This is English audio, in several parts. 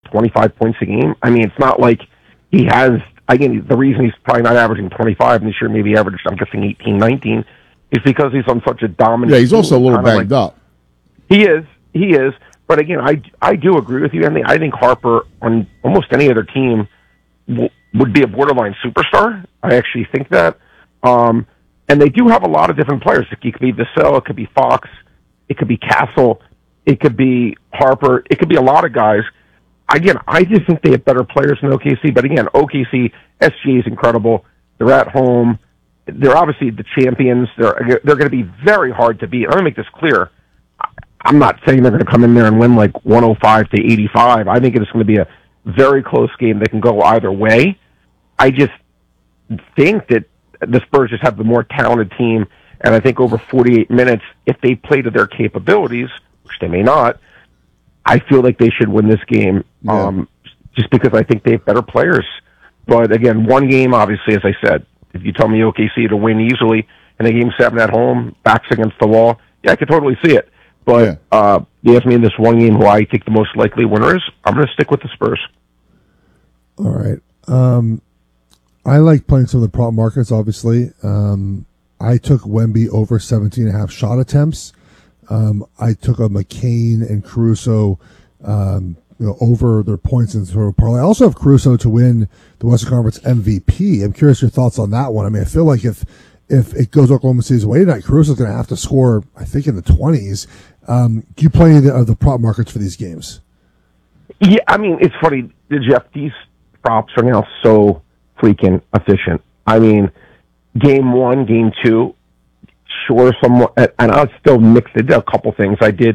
25 points a game. I mean, it's not like he has, again, the reason he's probably not averaging 25 this year, maybe averaged, I'm guessing, 18, 19, is because he's on such a dominant Yeah, he's also a little banged up. He is. But again, I do agree with you, Anthony. I think Harper on almost any other team would be a borderline superstar. I actually think that. And they do have a lot of different players. It could be Vassell, it could be Fox, it could be Castle, it could be Harper, it could be a lot of guys. Again, I just think they have better players than OKC. But again, OKC, SGA is incredible. They're at home. They're obviously the champions. They're going to be very hard to beat. Let me make this clear. I'm not saying they're going to come in there and win like 105 to 85. I think it's going to be a very close game that can go either way. I just think that the Spurs just have the more talented team, and I think over 48 minutes, if they play to their capabilities, which they may not, I feel like they should win this game just because I think they have better players. But again, one game, obviously, as I said, if you tell me OKC to win easily in a Game 7 at home, backs against the wall, yeah, I could totally see it. But you ask me in this one game who I think the most likely winner is, I'm going to stick with the Spurs. All right. I like playing some of the prop markets, obviously. I took Wemby over 17.5 shot attempts. I took a McCain and Caruso over their points in sort of parlay. I also have Caruso to win the Western Conference MVP. I'm curious your thoughts on that one. I mean, I feel like if it goes Oklahoma City's way tonight, Caruso's going to have to score, I think, in the 20s. Do you play any of the prop markets for these games? Yeah, I mean, it's funny, Jeff, these props are now so freaking efficient. I mean, game 1, game 2, sure, somewhat, and I'll still mix it. A couple things. I did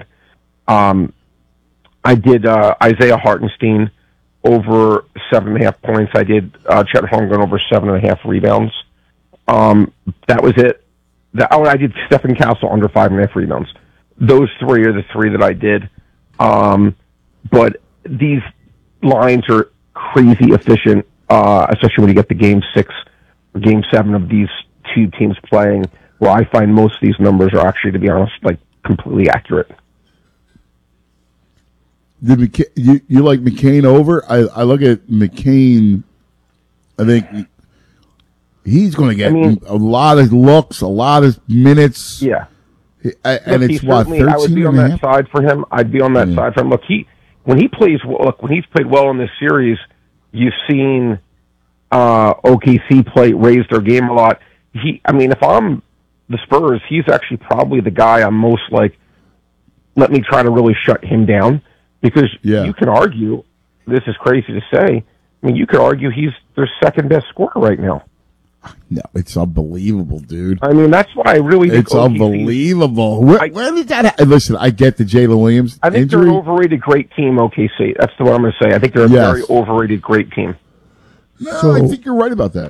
Isaiah Hartenstein over 7.5 points. I did Chet Holmgren over 7.5 rebounds. That was it. I did Stephen Castle under 5.5 rebounds. Those three are the three that I did. But these lines are crazy efficient, especially when you get the Game 6 or Game 7 of these two teams playing, where I find most of these numbers are actually, to be honest, like completely accurate. You like McCain over? I look at McCain. I think he's going to get a lot of looks, a lot of minutes. Yeah. And it's what, 13 I would be on that side for him. I'd be on that side for him. Look, when he's played well in this series, you've seen OKC raise their game a lot. If I'm the Spurs, he's actually probably the guy I'm most like, let me try to really shut him down. Because you can argue, this is crazy to say, you could argue he's their second best scorer right now. No, it's unbelievable, dude. That's why I really think it's unbelievable. Where did that happen? Listen, I get the Jalen Williams I think injury. They're an overrated great team, OKC. That's what I'm going to say. I think they're a very overrated great team. No, I think you're right about that.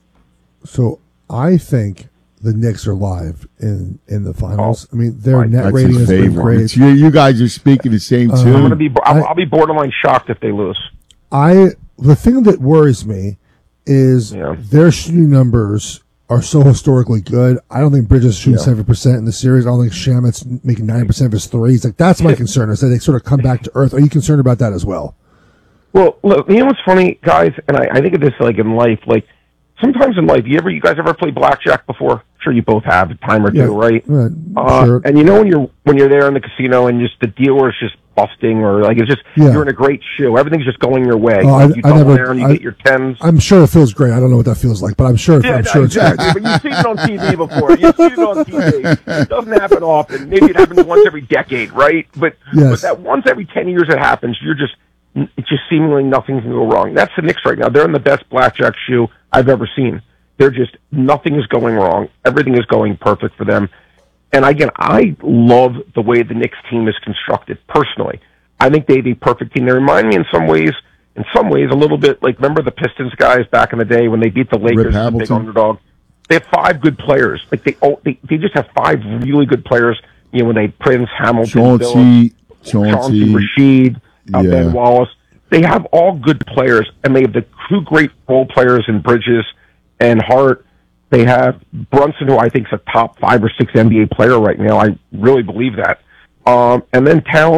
So I think the Knicks are live in the finals. Their net rating has been great. You guys are speaking the same tune. I'll be borderline shocked if they lose. The thing that worries me is their shooting numbers are so historically good. I don't think Bridges shooting 7% in the series. I don't think Shamit's making 90% of his threes. That's my concern, is that they sort of come back to earth. Are you concerned about that as well? Well, look, you know what's funny, guys, and I think of this like in life, like sometimes in life, you guys ever play blackjack before? I'm sure you both have a time or two, right? Sure. And when you're there in the casino and just the dealer is just busting, or like it's just you're in a great shoe, everything's just going your way. You double there and you get your tens. I'm sure it feels great. I don't know what that feels like, but I'm sure. I'm sure it's great. But you've seen it on TV before. You've seen it on TV. It doesn't happen often. Maybe it happens once every decade, right? But that once every 10 years it happens, it's just seemingly nothing can go wrong. That's the Knicks right now. They're in the best blackjack shoe I've ever seen. They're just, nothing is going wrong. Everything is going perfect for them. And again, I love the way the Knicks team is constructed, personally. I think they have a perfect team. They remind me in some ways, a little bit like, remember the Pistons guys back in the day when they beat the Lakers as a big underdog? They have 5 good players. Like they just have 5 really good players. When they Prince, Hamilton, Chauncey, Rashid, Ben Wallace. They have all good players, and they have the 2 great role players in Bridges and Hart. They have Brunson, who I think is a top 5 or 6 NBA player right now. I really believe that. And then Towns,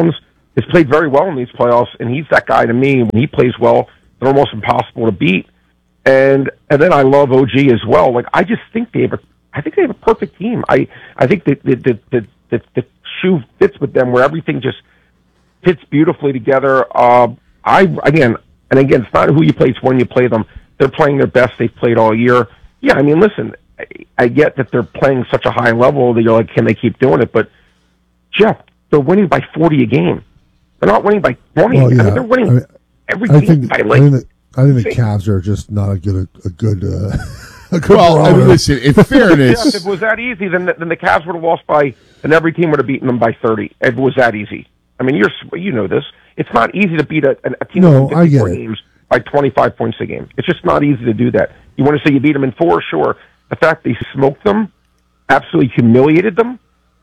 has played very well in these playoffs, and he's that guy to me. When he plays well, they're almost impossible to beat. And then I love OG as well. Like, I just think they have a perfect team. I think that the shoe fits with them, where everything just fits beautifully together. Again, it's not who you play, it's when you play them. They're playing their best they've played all year. Yeah, I mean, listen, I get that they're playing such a high level that you're like, can they keep doing it? But, Jeff, they're winning by 40 a game. They're not winning by 20. Well, yeah. They're winning every game by like... I think the Cavs are just not a good well, I mean, listen, in fairness... Jeff, if it was that easy, then the Cavs would have lost and every team would have beaten them by 30. If it was that easy. I mean, you know this. It's not easy to beat a team no, with 54 games by 25 points a game. It's just not easy to do that. You want to say you beat them in 4? Sure. The fact they smoked them, absolutely humiliated them,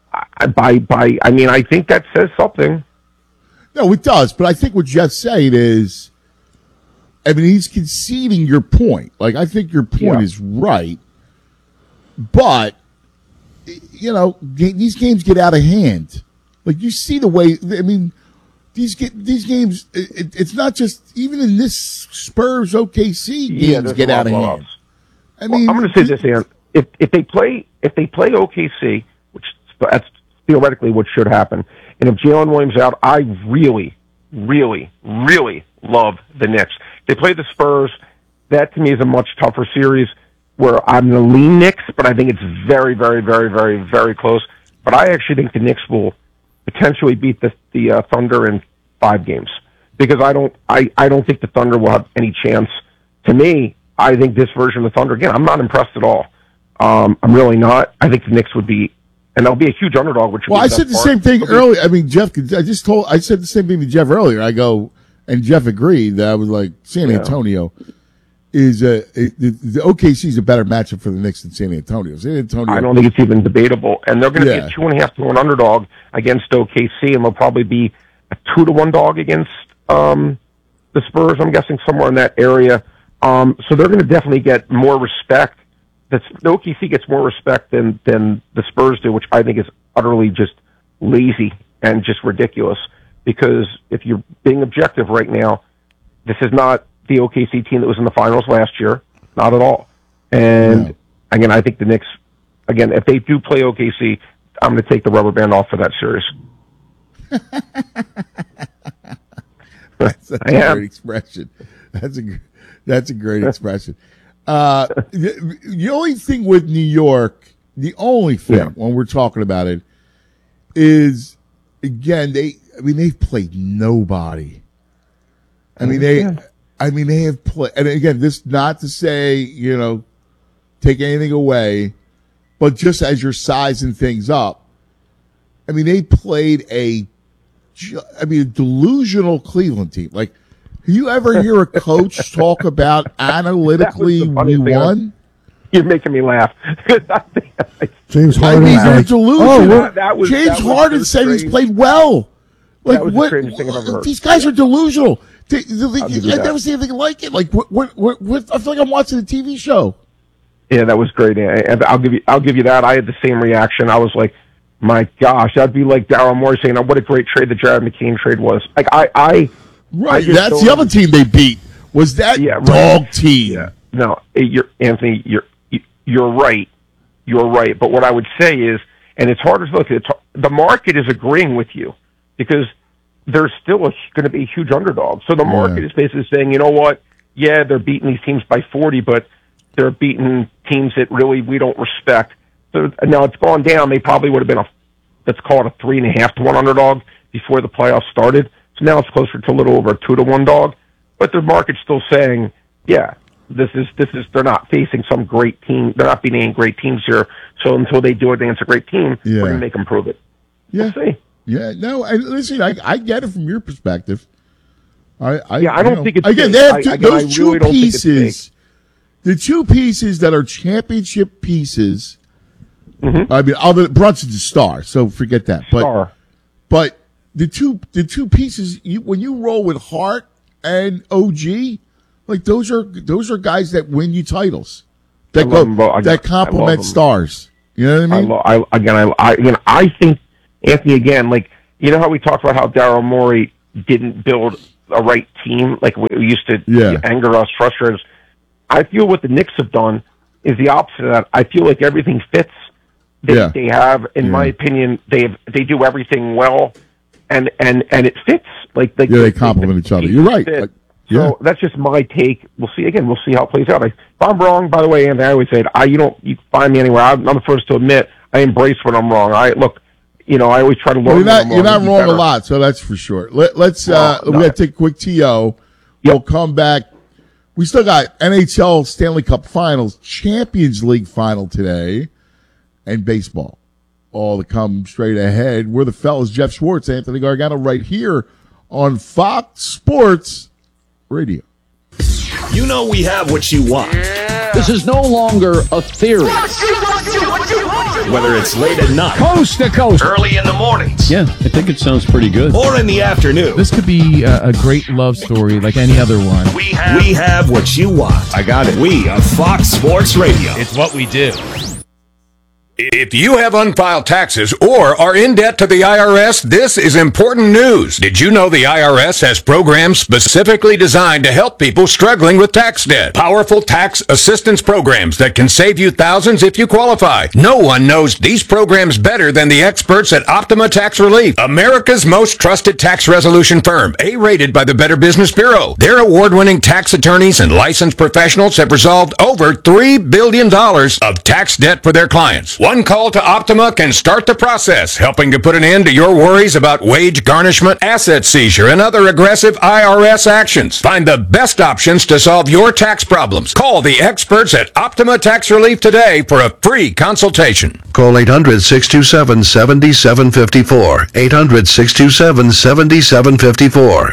I think that says something. No, it does. But I think what Jeff's saying is, I mean, he's conceding your point. Like, I think your point is right. But, you know, these games get out of hand. Like, you see the way, I mean, these games, it's not just, even in this Spurs OKC games get out of hand. I mean, I'm going to say this, Aaron. If they play OKC, which that's theoretically what should happen, and if Jalen Williams out, I really, really, really love the Knicks. They play the Spurs. That to me is a much tougher series, where I'm going to lean Knicks, but I think it's very, very, very, very, very close. But I actually think the Knicks will potentially beat the Thunder in 5 games, because I don't think the Thunder will have any chance. To me, I think this version of the Thunder, again, I'm not impressed at all. I'm really not. I think the Knicks would be, and they'll be a huge underdog. I said the same thing earlier. I mean, Jeff, I said the same thing to Jeff earlier. I go, and Jeff agreed that I was like, San Antonio is the OKC is a better matchup for the Knicks than San Antonio. I don't think it's even debatable, and they're going to be a 2.5 to 1 underdog against OKC, and they'll probably be a 2 to 1 dog against the Spurs. I'm guessing somewhere in that area. So they're going to definitely get more respect. The OKC gets more respect than the Spurs do, which I think is utterly just lazy and just ridiculous. Because if you're being objective right now, this is not the OKC team that was in the finals last year. Not at all. And again, I think the Knicks, if they do play OKC, I'm going to take the rubber band off for that series. That's a great expression. That's a great expression. The only thing with New York, when we're talking about it, is again they've played nobody. They have played, and again, this not to say take anything away, but just as you're sizing things up, they played a delusional Cleveland team. Like, you ever hear a coach talk about analytically we won? You're making me laugh. James Harden. They're delusional. James Harden said he's played well. Like, that was the strangest thing I've ever heard. These guys are delusional. I've never seen anything like it. Like, what? I feel like I'm watching a TV show. Yeah, that was great. I'll give you that. I had the same reaction. I was like, my gosh, that'd be like Daryl Morey saying, "What a great trade the Jared McCain trade was." Like, right. That's the other team they beat. Was that dog team? Yeah. No, Anthony. You're right. You're right. But what I would say is, and it's hard to look at, the market is agreeing with you because there's still going to be a huge underdog. So the market is basically saying, you know what? Yeah, they're beating these teams by 40, but they're beating teams that really we don't respect. So now it's gone down. They probably would have been let's call it a 3.5 to 1 underdog before the playoffs started. So now it's closer to a little over a 2 to 1 dog. But the market's still saying, yeah, this is. They're not facing some great team. They're not beating any great teams here. So until they do it against a great team, we're going to make them prove it. Yeah. We'll see. Yeah. No. Listen, I get it from your perspective. I don't think it's again. They have those two pieces. The two pieces that are championship pieces. Mm-hmm. Other Brunson's a star, so forget that. But the two pieces, when you roll with Hart and OG, like those are guys that win you titles. That complement stars. You know what I mean? I think, Anthony, again, like you know how we talked about how Daryl Morey didn't build a right team, like we used to anger us, frustrate us. I feel what the Knicks have done is the opposite of that. I feel like everything fits. They have, in my opinion, they do everything well, and it fits. Like they complement each other. You're right. So that's just my take. We'll see. Again, we'll see how it plays out. If I'm wrong, by the way, Anthony, I always say, you find me anywhere. I'm the first to admit I embrace when I'm wrong. I always try to learn. You're not wrong a lot, so that's for sure. Let's we got to take a quick TO. We'll come back. We still got NHL Stanley Cup Finals, Champions League Final today, and baseball. All to come straight ahead. We're the fellas, Jeff Schwartz, Anthony Gargano, right here on Fox Sports Radio. You know we have what you want. Yeah. This is no longer a theory. Whether it's late at night, coast to coast, early in the mornings. Yeah, I think it sounds pretty good. Or in the afternoon. This could be a great love story like any other one. We have what you want. I got it. We are Fox Sports Radio. It's what we do. If you have unfiled taxes or are in debt to the IRS, this is important news. Did you know the IRS has programs specifically designed to help people struggling with tax debt? Powerful tax assistance programs that can save you thousands if you qualify. No one knows these programs better than the experts at Optima Tax Relief, America's most trusted tax resolution firm, A-rated by the Better Business Bureau. Their award-winning tax attorneys and licensed professionals have resolved over $3 billion of tax debt for their clients. One call to Optima can start the process, helping to put an end to your worries about wage garnishment, asset seizure, and other aggressive IRS actions. Find the best options to solve your tax problems. Call the experts at Optima Tax Relief today for a free consultation. Call 800-627-7754. 800-627-7754.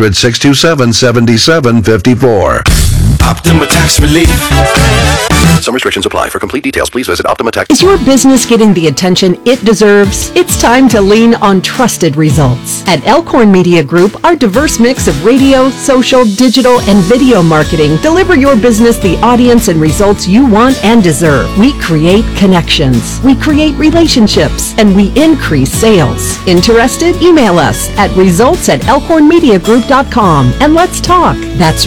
800-627-7754. Optima Tax Relief. Some restrictions apply. For complete details, please visit Optima Tax. Is your business getting the attention it deserves? It's time to lean on trusted results. At Elkhorn Media Group, our diverse mix of radio, social, digital, and video marketing deliver your business the audience and results you want and deserve. We create connections, we create relationships, and we increase sales. Interested? Email us at results@elkhornmediagroup.com and let's talk. That's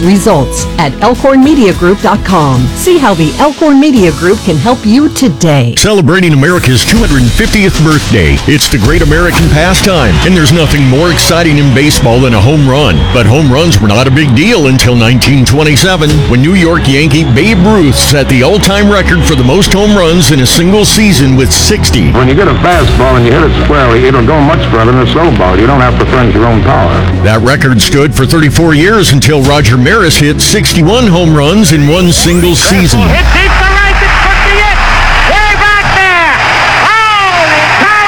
results@elkhornmediagroup.com. See how the Elkhorn Media Group can help you today. Celebrating America's 250th birthday. It's the great American pastime, and there's nothing more exciting in baseball than a home run. But home runs were not a big deal until 1927, when New York Yankee Babe Ruth set the all-time record for the most home runs in a single season with 60. When you get a fastball and you hit it squarely, it'll go much further than a slow ball. You don't have to friend your own power. That record stood for 34 years until Roger Maris hit 61 home runs in one single season. Hit deep to right, it's quick to it. Way back there. Holy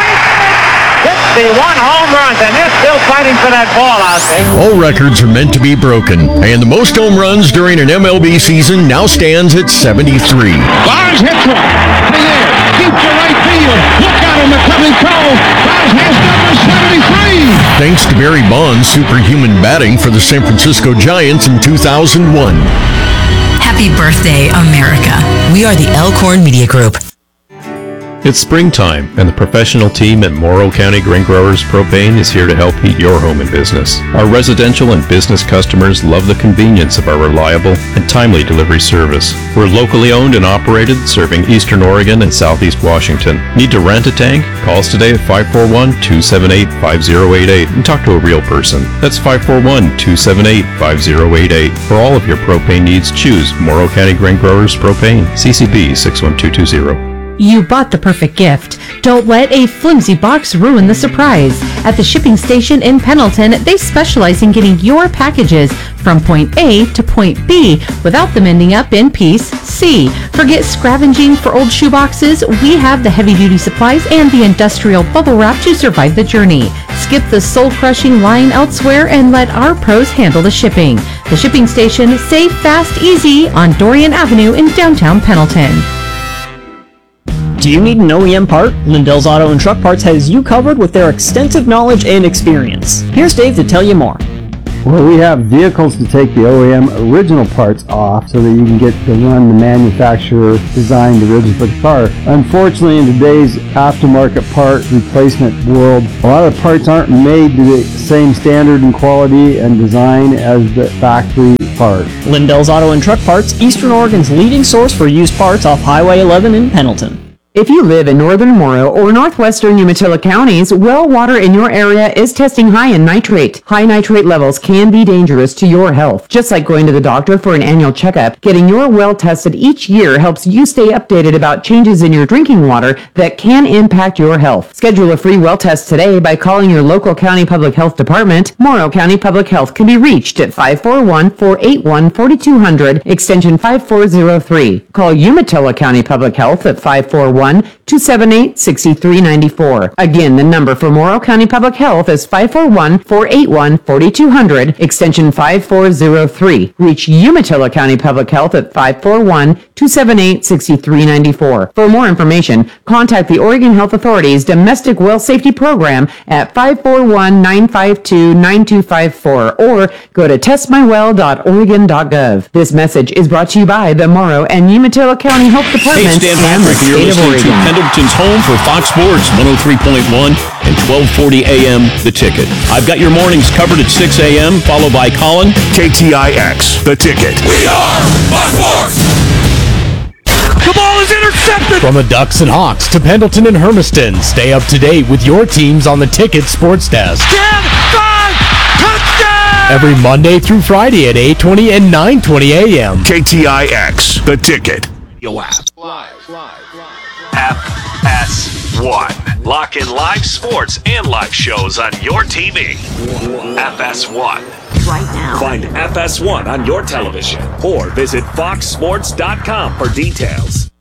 cow, 61 home runs, and they're still fighting for that ball out there. All records are meant to be broken, and the most home runs during an MLB season now stands at 73. Bars hits one. Hang there. Deep to right field. Look out in the coming call. Bars has number 73. Thanks to Barry Bonds' superhuman batting for the San Francisco Giants in 2001. Happy birthday, America. We are the Elkhorn Media Group. It's springtime, and the professional team at Morrow County Grain Growers Propane is here to help heat your home and business. Our residential and business customers love the convenience of our reliable and timely delivery service. We're locally owned and operated, serving Eastern Oregon and Southeast Washington. Need to rent a tank? Call us today at 541-278-5088 and talk to a real person. That's 541-278-5088. For all of your propane needs, choose Morrow County Grain Growers Propane, CCB 61220. You bought the perfect gift. Don't let a flimsy box ruin the surprise. At the shipping station in Pendleton, they specialize in getting your packages from point A to point B without them ending up in piece C. Forget scavenging for old shoeboxes. We have the heavy-duty supplies and the industrial bubble wrap to survive the journey. Skip the soul-crushing line elsewhere and let our pros handle the shipping. The shipping station, safe, fast, easy on Dorian Avenue in downtown Pendleton. Do you need an OEM part? Lindell's Auto and Truck Parts has you covered with their extensive knowledge and experience. Here's Dave to tell you more. Well, we have vehicles to take the OEM original parts off so that you can get to run the manufacturer designed original for the car. Unfortunately, in today's aftermarket part replacement world, a lot of parts aren't made to the same standard and quality and design as the factory part. Lindell's Auto and Truck Parts, Eastern Oregon's leading source for used parts off Highway 11 in Pendleton. If you live in northern Morrow or northwestern Umatilla counties, well water in your area is testing high in nitrate. High nitrate levels can be dangerous to your health. Just like going to the doctor for an annual checkup, getting your well tested each year helps you stay updated about changes in your drinking water that can impact your health. Schedule a free well test today by calling your local county public health department. Morrow County Public Health can be reached at 541-481-4200, extension 5403. Call Umatilla County Public Health at 541-278-6394. Again, the number for Morrow County Public Health is 541-481-4200, extension 5403. Reach Umatilla County Public Health at 541-278-6394. For more information, contact the Oregon Health Authority's Domestic Well Safety Program at 541-952-9254 or go to testmywell.oregon.gov. This message is brought to you by the Morrow and Umatilla County Health Departments Hey, Stan and the Patrick here, state of listening to Oregon. Pendleton's home for Fox Sports 103.1 and 1240 AM The Ticket. I've got your mornings covered at 6 a.m., followed by Colin. KTIX, The Ticket. We are Fox Sports! The ball is intercepted! From the Ducks and Hawks to Pendleton and Hermiston, stay up to date with your teams on the Ticket Sports Desk. 10, 5, touchdown! Every Monday through Friday at 8:20 and 9:20 a.m. KTIX, The Ticket. Yo app. FS1. Lock in live sports and live shows on your TV. FS1. Right now. Find FS1 on your television or visit foxsports.com for details.